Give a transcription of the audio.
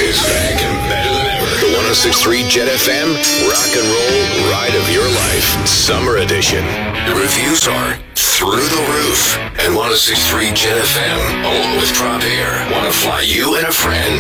is back and better than ever. The 106.3 Jet FM Rock and Roll Ride of Your Life Summer Edition. The reviews are through the roof. And 106.3 Jet FM, along with Drop Air, want to fly you and a friend